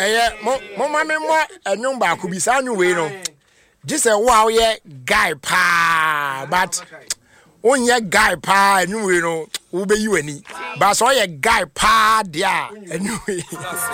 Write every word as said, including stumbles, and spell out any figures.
Eh, mo mo mami mo enyum ba ku bi sa anyu we no. Just a wow ye guy pa but onye guy pa enyum we no wo be yi wani. But so ye guy pa dia enyum we.